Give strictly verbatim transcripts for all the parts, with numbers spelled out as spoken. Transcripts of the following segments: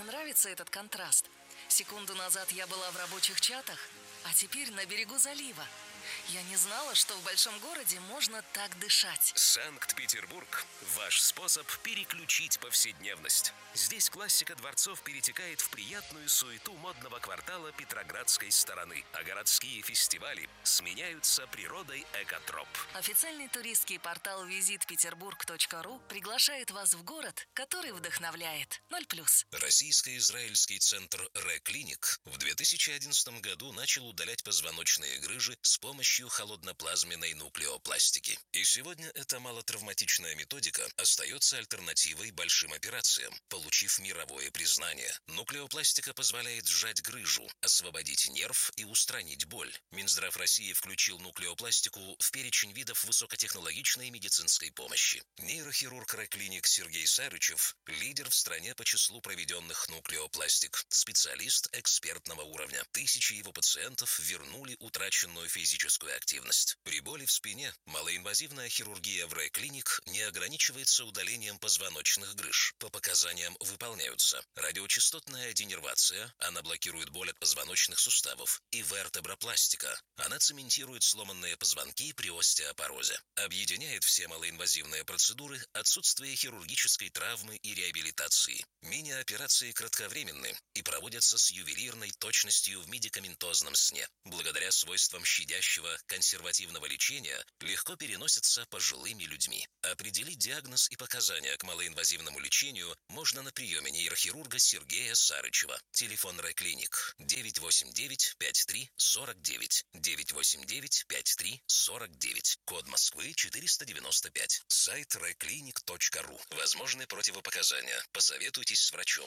Мне нравится этот контраст. Секунду назад я была в рабочих чатах, а теперь на берегу залива. Я не знала, что в большом городе можно так дышать. Санкт-Петербург – ваш способ переключить повседневность. Здесь классика дворцов перетекает в приятную суету модного квартала Петроградской стороны, а городские фестивали сменяются природой экотроп. Официальный туристский портал визит петербург точка ру приглашает вас в город, который вдохновляет. Ноль плюс. Российско-израильский центр Ре-Клиник в две тысячи одиннадцатом году начал удалять позвоночные грыжи с помощью холодноплазменной нуклеопластики. И сегодня эта малотравматичная методика остается альтернативой большим операциям, получив мировое признание. Нуклеопластика позволяет сжать грыжу, освободить нерв и устранить боль. Минздрав России включил нуклеопластику в перечень видов высокотехнологичной медицинской помощи. Нейрохирург Ре-Клиник Сергей Сарычев – лидер в стране по числу проведенных нуклеопластик, специалист экспертного уровня. Тысячи его пациентов вернули утраченную физическую активность. При боли в спине малоинвазивная хирургия в Ре-Клиник не ограничивается удалением позвоночных грыж. По показаниям выполняются радиочастотная денервация, она блокирует боль от позвоночных суставов, и вертебропластика, она цементирует сломанные позвонки при остеопорозе. Объединяет все малоинвазивные процедуры отсутствие хирургической травмы и реабилитации. Мини-операции кратковременны и проводятся с ювелирной точностью в медикаментозном сне. Благодаря свойствам щадящего консервативного лечения легко переносятся пожилыми людьми. Определить диагноз и показания к малоинвазивному лечению можно на приеме нейрохирурга Сергея Сарычева. Телефон Ре-Клиник девять восемь девять пять три сорок девять, девять восемь девять пять три сорок девять, код Москвы четыреста девяносто пять, сайт ре клиник точка ру. Возможны противопоказания. Посоветуйтесь с врачом.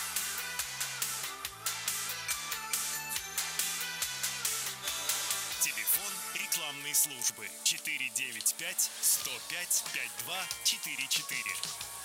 Телефон рекламной службы четыре девять пять сто пять пять два четыре четыре.